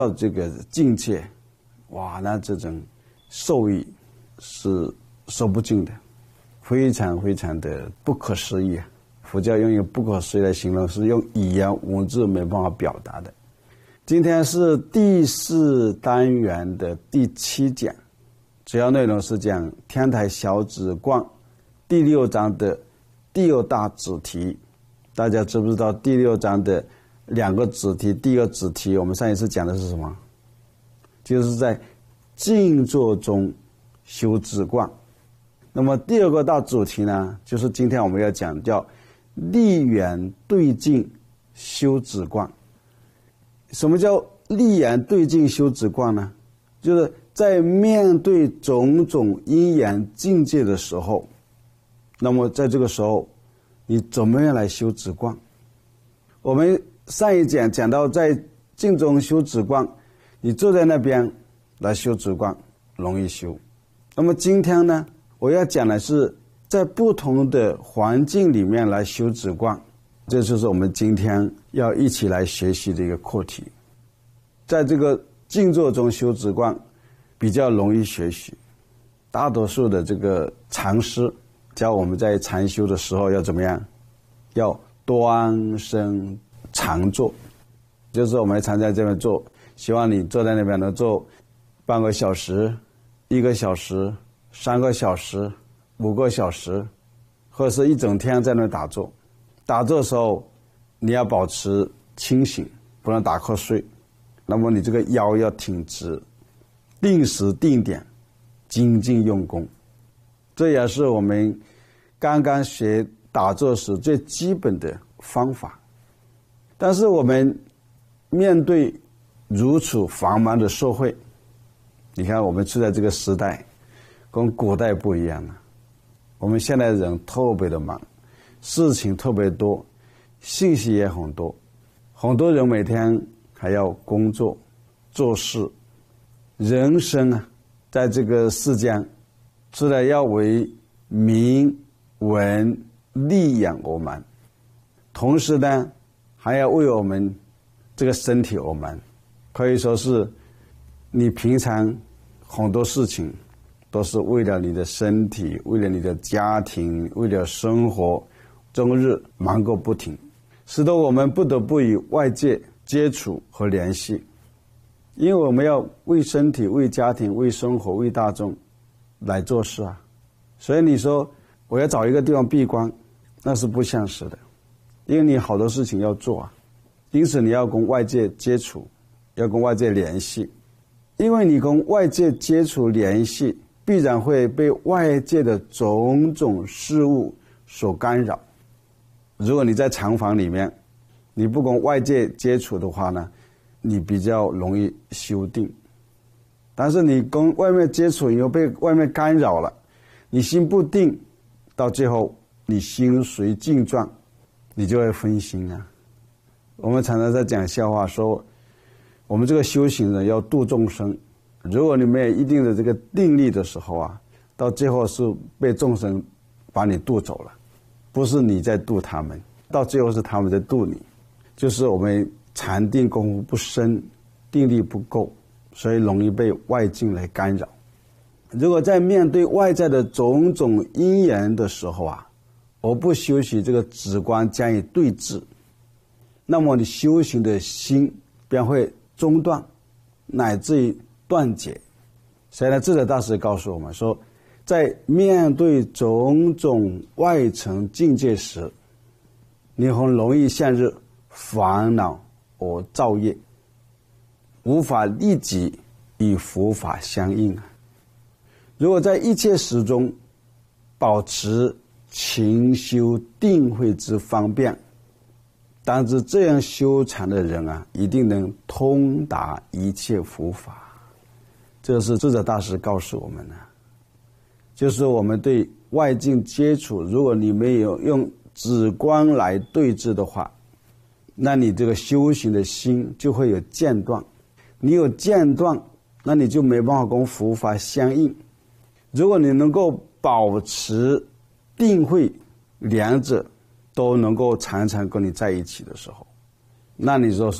到这个境界，哇，那这种受益是说不尽的，非常非常的不可思议啊！佛教用一个不可思议来形容，是用语言文字没办法表达的。今天是第4单元的第7讲，主要内容是讲天台小止观第6章的第2大子题。大家知不知道第6章的2个子题？第一个子题我们上一次讲的是什么？就是在静坐中修止观。那么第2个大主题呢，就是今天我们要讲叫立缘对境修止观。什么叫立缘对境修止观呢？就是在面对种种因缘境界的时候，那么在这个时候你怎么样来修止观？我们上一讲讲到在静中修止观，你坐在那边来修止观容易修。那么今天呢，我要讲的是在不同的环境里面来修止观，这就是我们今天要一起来学习的一个课题。在这个静坐中修止观比较容易学习，大多数的这个禅师教我们在禅修的时候要怎么样？要端身常坐，就是我们常在这边坐，希望你坐在那边能坐半个小时、1个小时、3个小时、5个小时，或者是一整天在那打坐。打坐的时候你要保持清醒，不能打瞌睡。那么你这个腰要挺直，定时定点，精进用功。这也是我们刚刚学打坐时最基本的方法。但是我们面对如此繁忙的社会，你看我们处在这个时代跟古代不一样了。我们现在人特别的忙，事情特别多，信息也很多，很多人每天还要工作做事。人生啊，在这个世间除了要为名闻利养我们，同时呢还要为我们这个身体而忙。可以说是你平常很多事情都是为了你的身体，为了你的家庭，为了生活，终日忙个不停，使得我们不得不与外界接触和联系。因为我们要为身体、为家庭、为生活、为大众来做事啊。所以你说我要找一个地方闭关，那是不现实的，因为你好多事情要做啊。因此你要跟外界接触，要跟外界联系。因为你跟外界接触联系，必然会被外界的种种事物所干扰。如果你在禅房里面，你不跟外界接触的话呢，你比较容易修定。但是你跟外面接触，你又被外面干扰了，你心不定，到最后你心随境转，你就会分心啊。我们常常在讲笑话说，我们这个修行人要度众生，如果你没有一定的这个定力的时候啊，到最后是被众生把你渡走了，不是你在渡他们，到最后是他们在渡你。就是我们禅定功夫不深，定力不够，所以容易被外境来干扰。如果在面对外在的种种因缘的时候啊，而不修习这个止观加以对治，那么你修行的心便会中断，乃至于断解。所以呢，智者大师告诉我们说，在面对种种外层境界时，你很容易陷入烦恼而造业，无法立即与佛法相应啊。如果在一切时中保持勤修定慧之方便，当知这样修禅的人啊，一定能通达一切佛法。这是智者大师告诉我们的，就是我们对外境接触，如果你没有用止观来对治的话，那你这个修行的心就会有间断。你有间断，那你就没办法跟佛法相应。如果你能够保持定慧，两者都能够常常跟你在一起的时候，那你就说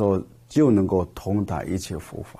就能够通达一切佛法。